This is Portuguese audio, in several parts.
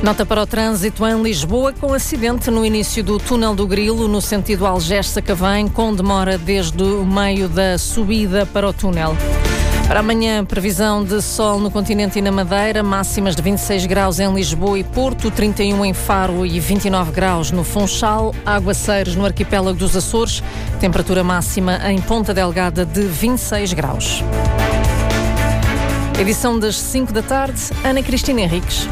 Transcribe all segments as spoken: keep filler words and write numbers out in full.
Nota para o trânsito em Lisboa, com acidente no início do túnel do Grilo, no sentido Algés-Sacavém, com demora desde o meio da subida para o túnel. Para amanhã, previsão de sol no continente e na Madeira, máximas de vinte e seis graus em Lisboa e Porto, trinta e um em Faro e vinte e nove graus no Funchal, aguaceiros no arquipélago dos Açores, temperatura máxima em Ponta Delgada de vinte e seis graus. Edição das cinco da tarde, Ana Cristina Henriques.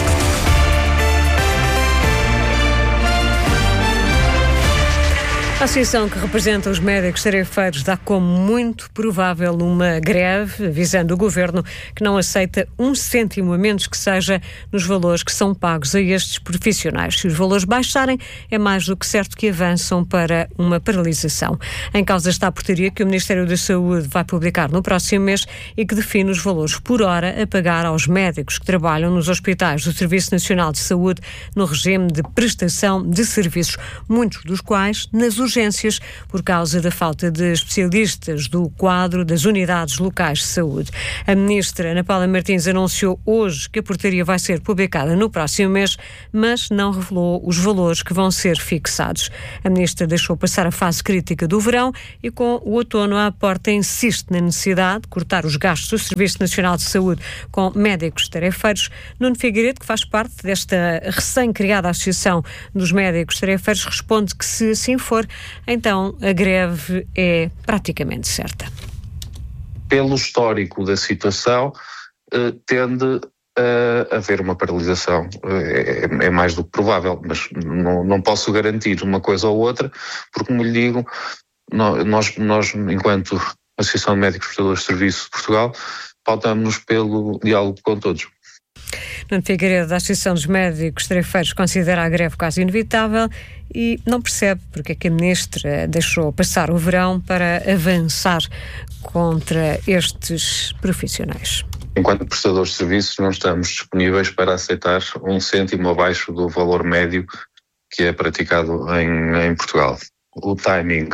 A associação que representa os médicos tarefeiros dá como muito provável uma greve, avisando o Governo que não aceita um cêntimo a menos que seja nos valores que são pagos a estes profissionais. Se os valores baixarem, é mais do que certo que avançam para uma paralisação. Em causa está a portaria que o Ministério da Saúde vai publicar no próximo mês e que define os valores por hora a pagar aos médicos que trabalham nos hospitais do Serviço Nacional de Saúde no regime de prestação de serviços, muitos dos quais nas urgências. urgências por causa da falta de especialistas do quadro das unidades locais de saúde. A ministra Ana Paula Martins anunciou hoje que a portaria vai ser publicada no próximo mês, mas não revelou os valores que vão ser fixados. A ministra deixou passar a fase crítica do verão e com o outono à porta insiste na necessidade de cortar os gastos do Serviço Nacional de Saúde com médicos tarefeiros. Nuno Figueiredo, que faz parte desta recém-criada Associação dos Médicos Tarefeiros, responde que se assim for, então a greve é praticamente certa. Pelo histórico da situação, eh, tende a haver uma paralisação. É, é mais do que provável, mas não, não posso garantir uma coisa ou outra, porque, como lhe digo, nós, nós enquanto Associação de Médicos Prestadores de Serviço de Portugal, pautamos-nos pelo diálogo com todos. Nuno Figueiredo, da Associação dos Médicos Tarefeiros, considera a greve quase inevitável e não percebe porque é que a ministra deixou passar o verão para avançar contra estes profissionais. Enquanto prestadores de serviços, não estamos disponíveis para aceitar um cêntimo abaixo do valor médio que é praticado em, em Portugal. O timing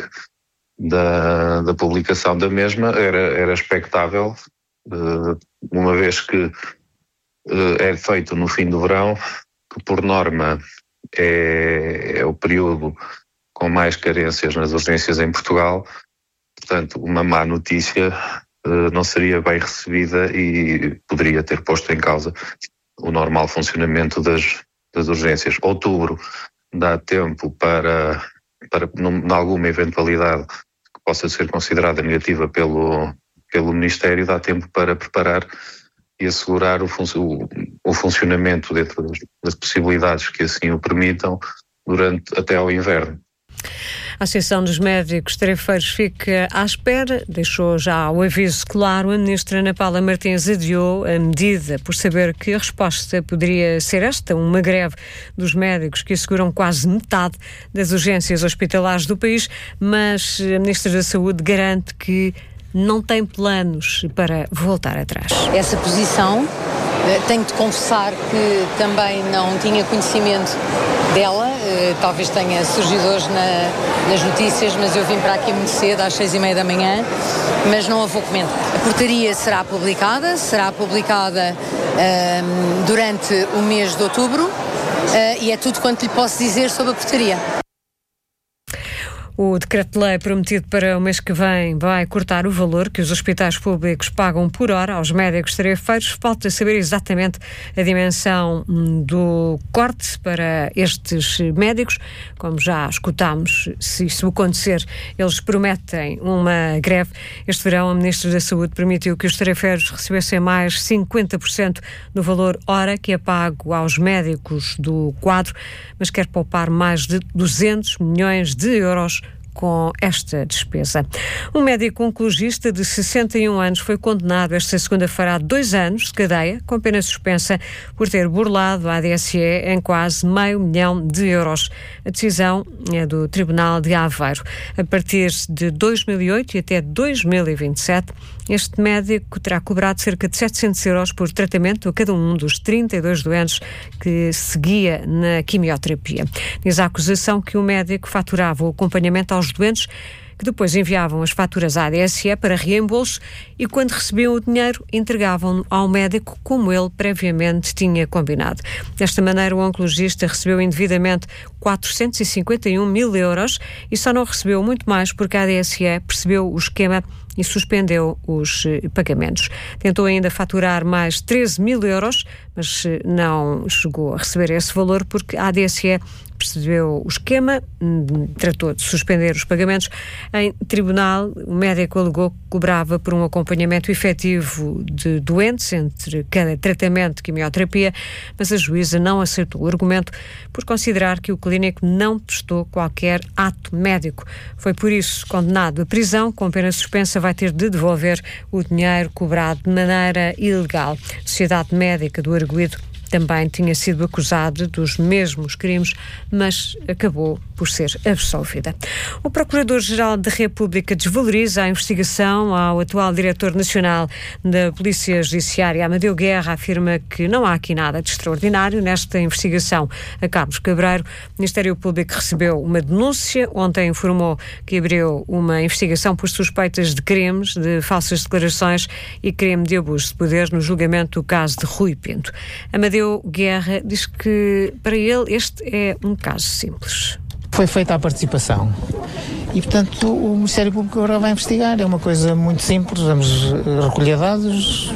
da, da publicação da mesma era, era expectável, uma vez que é feito no fim do verão, que por norma é, é o período com mais carências nas urgências em Portugal. Portanto, uma má notícia uh, não seria bem recebida e poderia ter posto em causa o normal funcionamento das, das urgências. Outubro dá tempo para, para em alguma eventualidade que possa ser considerada negativa pelo, pelo Ministério, dá tempo para preparar e assegurar o, fun- o, o funcionamento dentro das, das possibilidades que assim o permitam durante até ao inverno. A Associação dos Médicos Tarefeiros fica à espera, deixou já o aviso claro. A ministra Ana Paula Martins adiou a medida por saber que a resposta poderia ser esta, uma greve dos médicos que asseguram quase metade das urgências hospitalares do país, mas a ministra da Saúde garante que não tem planos para voltar atrás. Essa posição, tenho de confessar que também não tinha conhecimento dela, talvez tenha surgido hoje na, nas notícias, mas eu vim para aqui muito cedo, às seis e meia da manhã, mas não a vou comentar. A portaria será publicada, será publicada um, durante o mês de outubro uh, e é tudo quanto lhe posso dizer sobre a portaria. O decreto-lei prometido para o mês que vem vai cortar o valor que os hospitais públicos pagam por hora aos médicos tarefeiros. Falta saber exatamente a dimensão do corte para estes médicos. Como já escutámos, se isso acontecer, eles prometem uma greve. Este verão, a Ministra da Saúde permitiu que os tarefeiros recebessem mais cinquenta por cento do valor hora que é pago aos médicos do quadro, mas quer poupar mais de duzentos milhões de euros com esta despesa. Um médico oncologista de sessenta e um anos foi condenado esta segunda-feira a dois anos de cadeia, com pena suspensa, por ter burlado a A D S E em quase meio milhão de euros. A decisão é do Tribunal de Aveiro. A partir de dois mil e oito e até dois mil e vinte e sete, este médico terá cobrado cerca de setecentos euros por tratamento a cada um dos trinta e dois doentes que seguia na quimioterapia. Diz a acusação que o médico faturava o acompanhamento aos doentes que depois enviavam as faturas à A D S E para reembolso e, quando recebiam o dinheiro, entregavam-no ao médico como ele previamente tinha combinado. Desta maneira, o oncologista recebeu indevidamente quatrocentos e cinquenta e um mil euros e só não recebeu muito mais porque a A D S E percebeu o esquema e suspendeu os pagamentos. Tentou ainda faturar mais treze mil euros, mas não chegou a receber esse valor porque a A D S E percebeu o esquema, tratou de suspender os pagamentos. Em tribunal, o médico alegou que cobrava por um acompanhamento efetivo de doentes entre cada tratamento de quimioterapia, mas a juíza não aceitou o argumento por considerar que o clínico não prestou qualquer ato médico. Foi por isso condenado à prisão, com pena suspensa, vai ter de devolver o dinheiro cobrado de maneira ilegal. A Sociedade Médica do arguido também tinha sido acusada dos mesmos crimes, mas acabou por ser absolvida. O Procurador-Geral da República desvaloriza a investigação ao atual Diretor Nacional da Polícia Judiciária, Amadeu Guerra, afirma que não há aqui nada de extraordinário nesta investigação a Carlos Cabreiro. O Ministério Público recebeu uma denúncia, ontem informou que abriu uma investigação por suspeitas de crimes, de falsas declarações e crime de abuso de poder no julgamento do caso de Rui Pinto. Amadeu Guerra diz que, para ele, este é um caso simples. Foi feita a participação e, portanto, o Ministério Público agora vai investigar. É uma coisa muito simples, vamos recolher dados,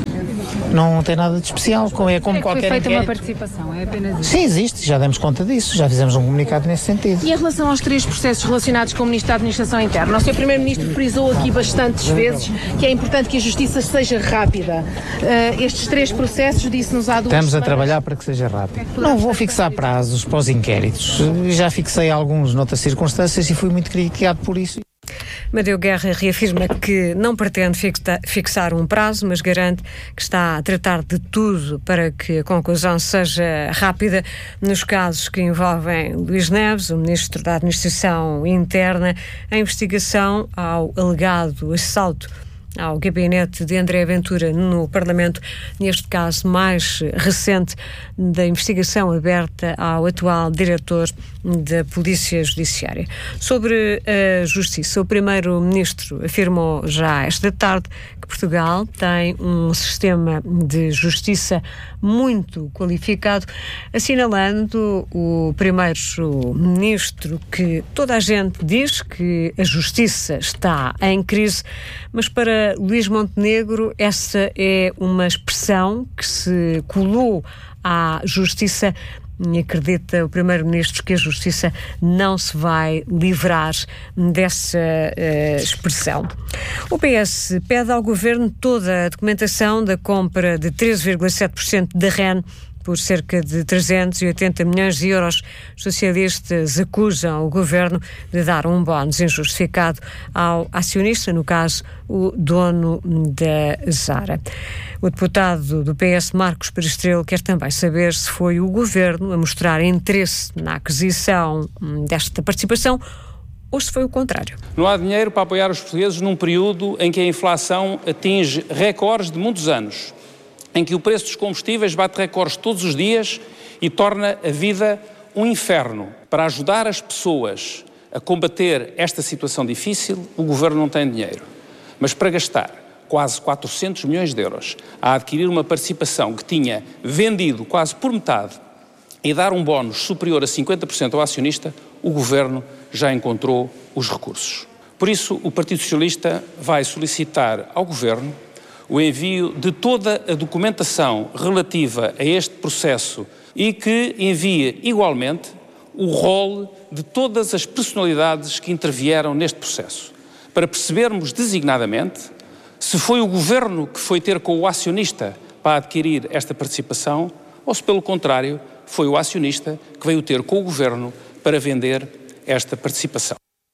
não tem nada de especial. É como é que qualquer foi feita inquérito. Uma participação, é apenas isso? Sim, existe, já demos conta disso, já fizemos um comunicado nesse sentido. E em relação aos três processos relacionados com o Ministro da Administração Interna, o senhor Primeiro-Ministro frisou aqui bastantes vezes que é importante que a Justiça seja rápida. Uh, estes três processos, disse-nos há duas Estamos semanas. a trabalhar para que seja rápido. Não vou fixar prazos para os inquéritos, já fixei alguns noutras circunstâncias e fui muito criticado por isso. Amadeu Guerra reafirma que não pretende fixar um prazo, mas garante que está a tratar de tudo para que a conclusão seja rápida. Nos casos que envolvem Luís Neves, o Ministro da Administração Interna, a investigação ao alegado assalto ao gabinete de André Ventura no Parlamento, neste caso mais recente da investigação aberta ao atual diretor da Polícia Judiciária. Sobre a Justiça, o Primeiro-Ministro afirmou já esta tarde que Portugal tem um sistema de justiça muito qualificado, assinalando o Primeiro-Ministro que toda a gente diz que a justiça está em crise, mas para Luís Montenegro essa é uma expressão que se colou à justiça e acredita o Primeiro-Ministro que a Justiça não se vai livrar dessa uh, expressão. O P S pede ao Governo toda a documentação da compra de treze vírgula sete por cento da R E N por cerca de trezentos e oitenta milhões de euros. Os socialistas acusam o Governo de dar um bónus injustificado ao acionista, no caso, o dono da Zara. O deputado do P S, Marcos Perestrelo, quer também saber se foi o Governo a mostrar interesse na aquisição desta participação ou se foi o contrário. Não há dinheiro para apoiar os portugueses num período em que a inflação atinge recordes de muitos anos, em que o preço dos combustíveis bate recordes todos os dias e torna a vida um inferno. Para ajudar as pessoas a combater esta situação difícil, o Governo não tem dinheiro. Mas para gastar quase quatrocentos milhões de euros a adquirir uma participação que tinha vendido quase por metade e dar um bónus superior a cinquenta por cento ao acionista, o Governo já encontrou os recursos. Por isso, o Partido Socialista vai solicitar ao Governo o envio de toda a documentação relativa a este processo e que envie igualmente o rol de todas as personalidades que intervieram neste processo, para percebermos designadamente se foi o Governo que foi ter com o acionista para adquirir esta participação ou se, pelo contrário, foi o acionista que veio ter com o Governo para vender esta participação.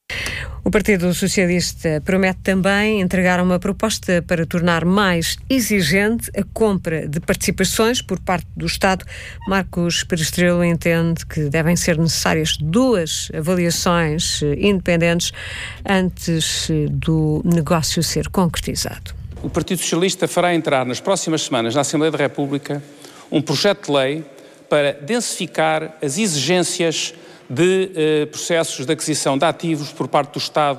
O Partido Socialista promete também entregar uma proposta para tornar mais exigente a compra de participações por parte do Estado. Marcos Perestrelo entende que devem ser necessárias duas avaliações independentes antes do negócio ser concretizado. O Partido Socialista fará entrar nas próximas semanas na Assembleia da República um projeto de lei para densificar as exigências de eh, processos de aquisição de ativos por parte do Estado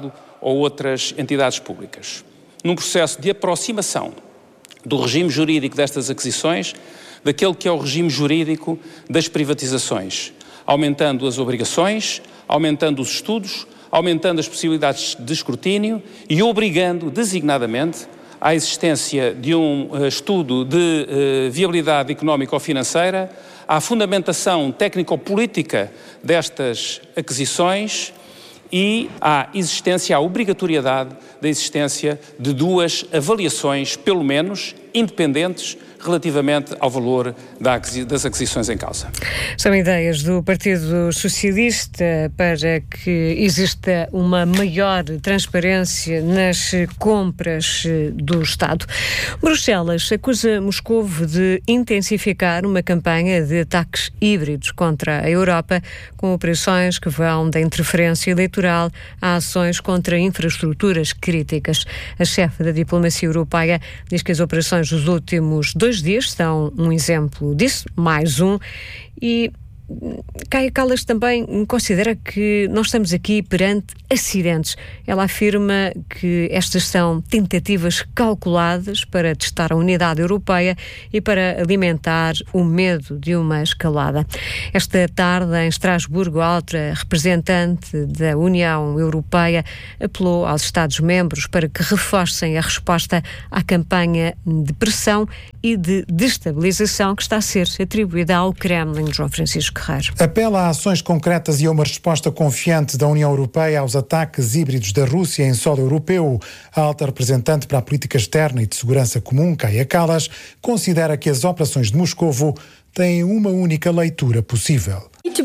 ou outras entidades públicas. Num processo de aproximação do regime jurídico destas aquisições daquele que é o regime jurídico das privatizações, aumentando as obrigações, aumentando os estudos, aumentando as possibilidades de escrutínio e obrigando designadamente à existência de um uh, estudo de uh, viabilidade económica ou financeira, à fundamentação técnico-política destas aquisições e à existência, à obrigatoriedade da existência de duas avaliações, pelo menos, independentes, relativamente ao valor das aquisições em causa. São ideias do Partido Socialista para que exista uma maior transparência nas compras do Estado. Bruxelas acusa Moscovo de intensificar uma campanha de ataques híbridos contra a Europa, com operações que vão da interferência eleitoral a ações contra infraestruturas críticas. A chefe da diplomacia europeia diz que as operações dos últimos dois dias são um exemplo disso, mais um, e Kaja Kallas também considera que nós estamos aqui perante acidentes. Ela afirma que estas são tentativas calculadas para testar a unidade europeia e para alimentar o medo de uma escalada. Esta tarde, em Estrasburgo, a alta representante da União Europeia apelou aos Estados-membros para que reforcem a resposta à campanha de pressão e de destabilização que está a ser atribuída ao Kremlin. João Francisco Guerreiro. Apela a ações concretas e a uma resposta confiante da União Europeia aos ataques híbridos da Rússia em solo europeu. A alta representante para a política externa e de segurança comum, Kaja Kallas, considera que as operações de Moscovo têm uma única leitura possível.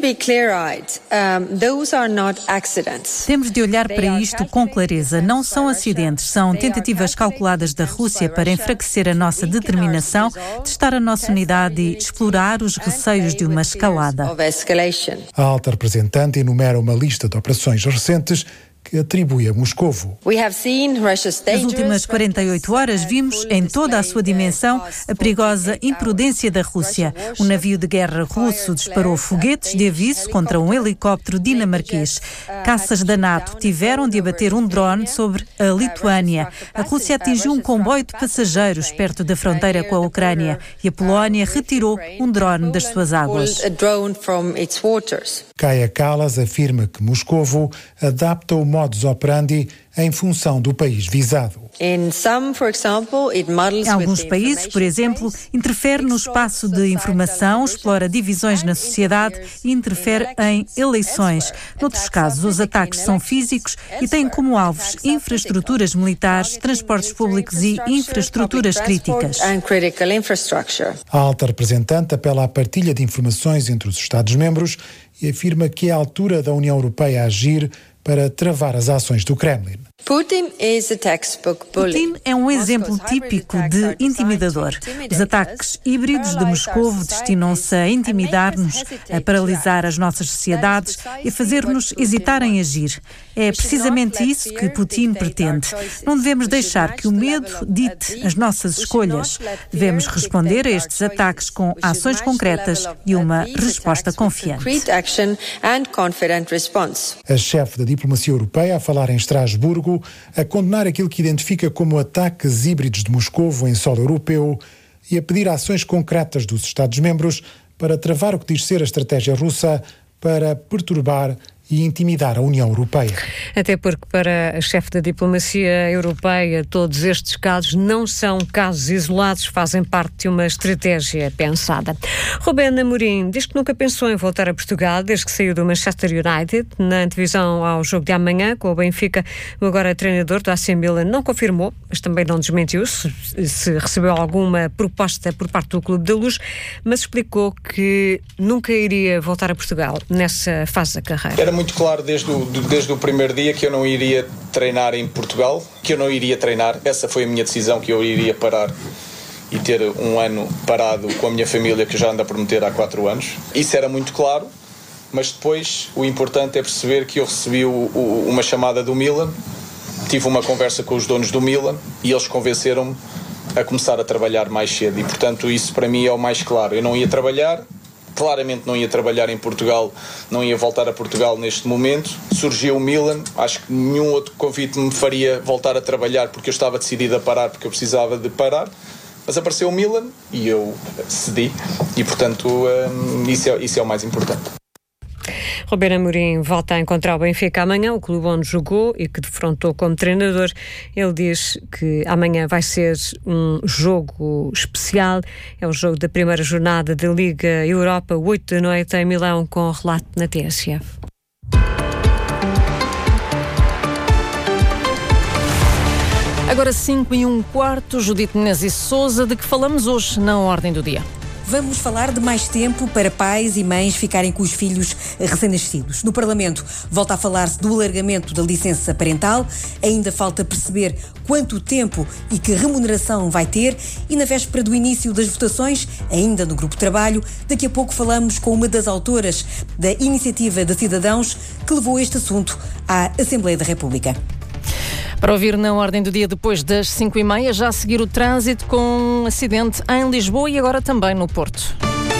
Temos de olhar para isto com clareza. Não são acidentes, são tentativas calculadas da Rússia para enfraquecer a nossa determinação, testar a nossa unidade e explorar os receios de uma escalada. A alta representante enumera uma lista de operações recentes que atribui a Moscovo. Nas últimas quarenta e oito horas vimos, em toda a sua dimensão, a perigosa imprudência da Rússia. Um navio de guerra russo disparou foguetes de aviso contra um helicóptero dinamarquês. Caças da NATO tiveram de abater um drone sobre a Lituânia. A Rússia atingiu um comboio de passageiros perto da fronteira com a Ucrânia e a Polónia retirou um drone das suas águas. Kaja Kallas afirma que Moscovo adapta o modus operandi em função do país visado. Em alguns países, por exemplo, interfere no espaço de informação, explora divisões na sociedade e interfere em eleições. Noutros casos, os ataques são físicos e têm como alvos infraestruturas militares, transportes públicos e infraestruturas críticas. A alta representante apela à partilha de informações entre os Estados-membros e afirma que é a altura da União Europeia a agir para travar as ações do Kremlin. Putin é um exemplo típico de intimidador. Os ataques híbridos de Moscovo destinam-se a intimidar-nos, a paralisar as nossas sociedades e a fazer-nos hesitar em agir. É precisamente isso que Putin pretende. Não devemos deixar que o medo dite as nossas escolhas. Devemos responder a estes ataques com ações concretas e uma resposta confiante. A chefe da diplomacia europeia a falar em Estrasburgo, a condenar aquilo que identifica como ataques híbridos de Moscovo em solo europeu e a pedir ações concretas dos Estados-membros para travar o que diz ser a estratégia russa para perturbar e intimidar a União Europeia. Até porque, para a chefe da diplomacia europeia, todos estes casos não são casos isolados, fazem parte de uma estratégia pensada. Rubén Amorim diz que nunca pensou em voltar a Portugal desde que saiu do Manchester United. Na antevisão ao jogo de amanhã com o Benfica, o agora treinador do A C Milan não confirmou, mas também não desmentiu se, se recebeu alguma proposta por parte do Clube da Luz, mas explicou que nunca iria voltar a Portugal nessa fase da carreira. Era muito claro desde o, desde o primeiro dia que eu não iria treinar em Portugal, que eu não iria treinar. Essa foi a minha decisão, que eu iria parar e ter um ano parado com a minha família, que já anda a prometer há quatro anos. Isso era muito claro, mas depois o importante é perceber que eu recebi o, o, uma chamada do Milan, tive uma conversa com os donos do Milan e eles convenceram-me a começar a trabalhar mais cedo e, portanto, isso para mim é o mais claro. Eu não ia trabalhar, claramente não ia trabalhar em Portugal, não ia voltar a Portugal neste momento. Surgiu o Milan, acho que nenhum outro convite me faria voltar a trabalhar porque eu estava decidido a parar, porque eu precisava de parar. Mas apareceu o Milan e eu cedi e, portanto, um, isso, é, isso é o mais importante. Ruben Amorim volta a encontrar o Benfica amanhã, o clube onde jogou e que defrontou como treinador. Ele diz que amanhã vai ser um jogo especial. É o jogo da primeira jornada da Liga Europa, oito da noite, em Milão, com relato na T S F. Agora cinco e um quarto, Judite Menezes e Sousa, de que falamos hoje na Ordem do Dia. Vamos falar de mais tempo para pais e mães ficarem com os filhos recém-nascidos. No Parlamento volta a falar-se do alargamento da licença parental. Ainda falta perceber quanto tempo e que remuneração vai ter. E na véspera do início das votações, ainda no Grupo de Trabalho, daqui a pouco falamos com uma das autoras da Iniciativa de Cidadãos que levou este assunto à Assembleia da República. Para ouvir na Ordem do Dia depois das cinco e meia, já a seguir o trânsito com um acidente em Lisboa e agora também no Porto.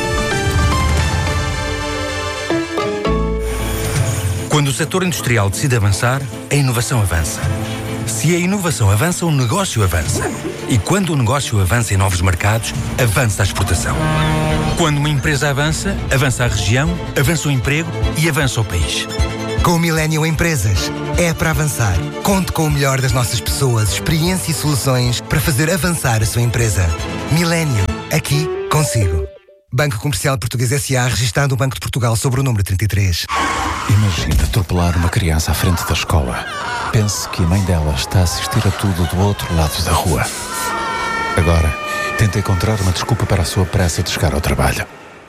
Quando o setor industrial decide avançar, a inovação avança. Se a inovação avança, o negócio avança. E quando o negócio avança em novos mercados, avança a exportação. Quando uma empresa avança, avança a região, avança o emprego e avança o país. Com o Millennium Empresas, é para avançar. Conte com o melhor das nossas pessoas, experiência e soluções para fazer avançar a sua empresa. Millennium, aqui consigo. Banco Comercial Português S A, registado no Banco de Portugal sobre o número trinta e três. Imagina atropelar uma criança à frente da escola. Pense que a mãe dela está a assistir a tudo do outro lado da rua. Agora, tenta encontrar uma desculpa para a sua pressa de chegar ao trabalho.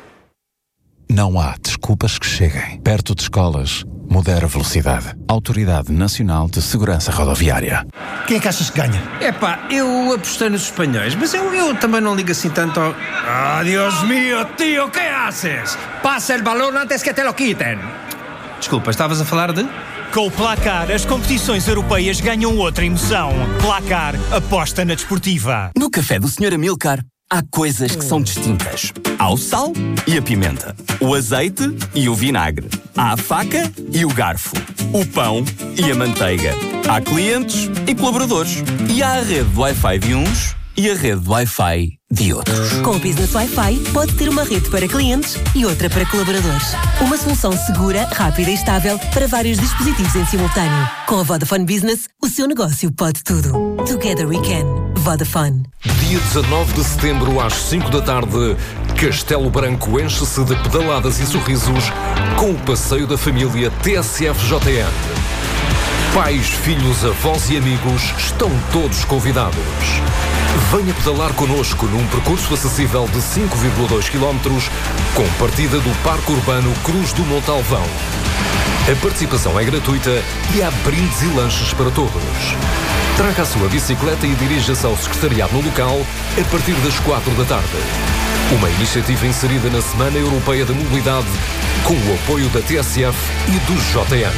Não há desculpas que cheguem. Perto de escolas, modera a velocidade. Autoridade Nacional de Segurança Rodoviária. Quem é que achas que ganha? Epá, eu apostei nos espanhóis, mas eu, eu também não ligo assim tanto ao... Ah, Dios mío, tío, ¿qué haces? Pasa el balón antes que te lo quiten. Desculpa, estavas a falar de... Com o Placar, as competições europeias ganham outra emoção. Placar, aposta na desportiva. No café do senhor Amilcar, há coisas que são distintas. Há o sal e a pimenta, o azeite e o vinagre, há a faca e o garfo, o pão e a manteiga. Há clientes e colaboradores. E há a rede de Wi-Fi de uns e a rede de Wi-Fi de outros. Com o Business Wi-Fi, pode ter uma rede para clientes e outra para colaboradores. Uma solução segura, rápida e estável para vários dispositivos em simultâneo. Com a Vodafone Business, o seu negócio pode tudo. Together we can. Vodafone. Dia dezanove de setembro, às cinco da tarde, Castelo Branco enche-se de pedaladas e sorrisos com o passeio da família T S F J N. Pais, filhos, avós e amigos estão todos convidados. Venha pedalar connosco num percurso acessível de cinco vírgula dois quilómetros com partida do Parque Urbano Cruz do Montalvão. A participação é gratuita e há brindes e lanches para todos. Traga a sua bicicleta e dirija-se ao secretariado no local a partir das quatro da tarde. Uma iniciativa inserida na Semana Europeia da Mobilidade com o apoio da T S F e do J N.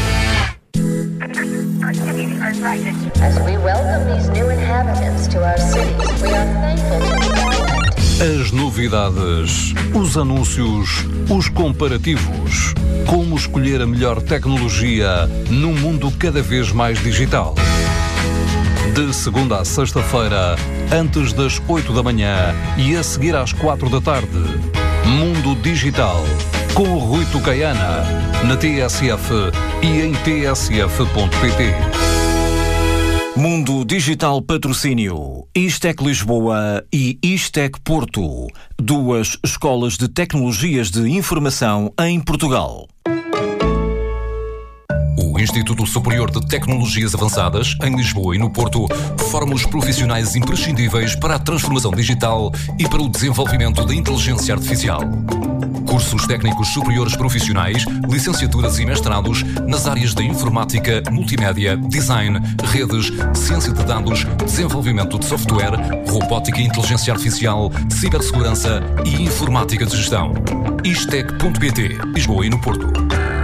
As we welcome these new inhabitants to our cities, we are thankful to be As novidades, os anúncios, os comparativos. Como escolher a melhor tecnologia num mundo cada vez mais digital. De segunda a sexta-feira, antes das oito da manhã e a seguir às quatro da tarde. Mundo Digital, com o Rui Tucaiana, na T S F e em t s f ponto p t. Mundo Digital Patrocínio, Istec Lisboa e Istec Porto, duas escolas de tecnologias de informação em Portugal. O Instituto Superior de Tecnologias Avançadas, em Lisboa e no Porto, forma os profissionais imprescindíveis para a transformação digital e para o desenvolvimento da inteligência artificial. Cursos técnicos superiores profissionais, licenciaturas e mestrados nas áreas da informática, multimédia, design, redes, ciência de dados, desenvolvimento de software, robótica e inteligência artificial, cibersegurança e informática de gestão. Istec ponto p t, Lisboa e no Porto.